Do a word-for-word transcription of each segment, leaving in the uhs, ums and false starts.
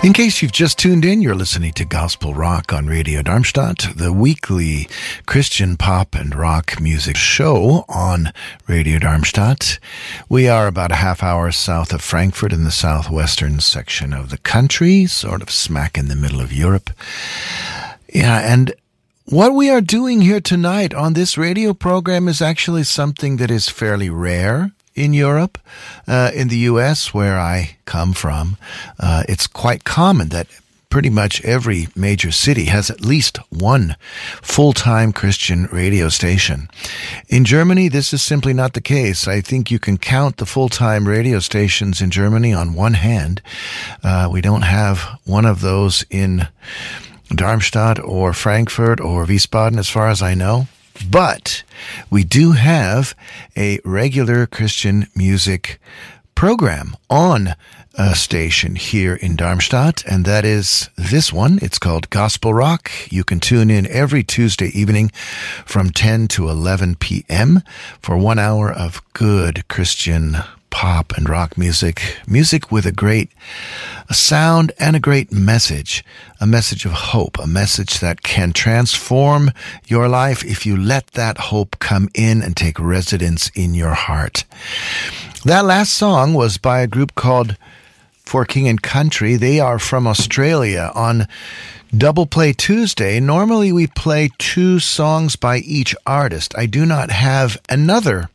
In case you've just tuned in, you're listening to Gospel Rock on Radio Darmstadt, the weekly Christian pop and rock music show on Radio Darmstadt. We are about a half hour south of Frankfurt in the southwestern section of the country, sort of smack in the middle of Europe. Yeah, and what we are doing here tonight on this radio program is actually something that is fairly rare in Europe. Uh, in the U S, where I come from, uh, it's quite common that pretty much every major city has at least one full-time Christian radio station. In Germany, this is simply not the case. I think you can count the full-time radio stations in Germany on one hand. Uh, we don't have one of those in Darmstadt or Frankfurt or Wiesbaden, as far as I know. But we do have a regular Christian music program on a station here in Darmstadt, and that is this one. It's called Gospel Rock. You can tune in every Tuesday evening from ten to eleven p.m. for one hour of good Christian pop and rock music, music with a great sound and a great message, a message of hope, a message that can transform your life if you let that hope come in and take residence in your heart. That last song was by a group called For King and Country. They are from Australia. On Double Play Tuesday, normally we play two songs by each artist. I do not have another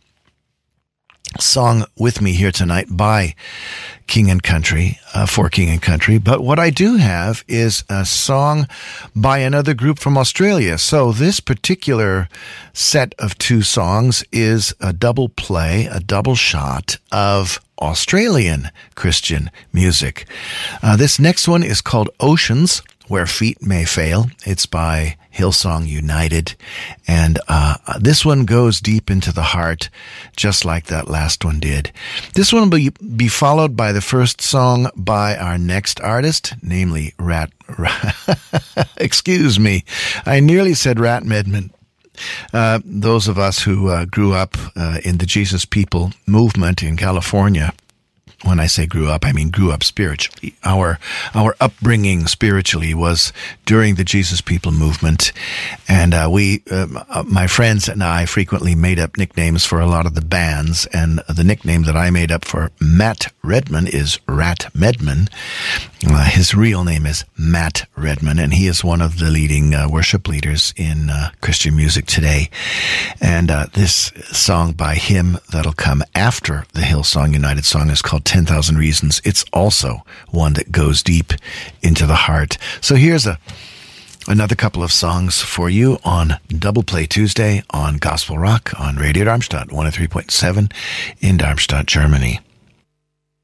song with me here tonight by King and Country, uh, for King and Country, but what I do have is a song by another group from Australia. So this particular set of two songs is a double play, a double shot of Australian Christian music. Uh, this next one is called Oceans, Where Feet May Fail. It's by Hillsong United, and uh this one goes deep into the heart, just like that last one did. This one will be, be followed by the first song by our next artist, namely Rat... Rat excuse me, I nearly said Rat Medman. Uh, those of us who uh, grew up uh, in the Jesus People movement in California. When I say grew up, I mean grew up spiritually. Our our upbringing spiritually was during the Jesus People movement, and uh, we, uh, my friends and I, frequently made up nicknames for a lot of the bands. And the nickname that I made up for Matt Redman is Rat Medman. Uh, his real name is Matt Redman, and he is one of the leading uh, worship leaders in uh, Christian music today. And uh, this song by him that'll come after the Hillsong United song is called ten thousand Reasons. It's also one that goes deep into the heart. So here's a another couple of songs for you on Double Play Tuesday on Gospel Rock on Radio Darmstadt one oh three point seven in Darmstadt, Germany.